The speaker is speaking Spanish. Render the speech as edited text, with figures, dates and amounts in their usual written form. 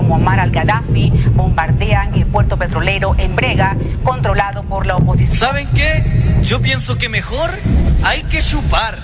Muammar al-Gaddafi bombardean el puerto petrolero en Brega, controlado por la oposición. ¿Saben qué? Yo pienso que mejor hay que chupar.